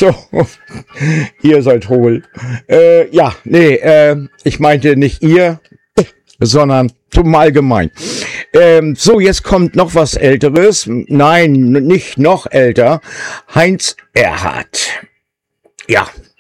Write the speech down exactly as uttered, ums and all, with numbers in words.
so, ihr seid hohl. Äh, ja, nee, äh, ich meinte nicht ihr, sondern zum Allgemein. Ähm, so, jetzt kommt noch was Älteres. Nein, nicht noch älter. Heinz Erhardt. Ja,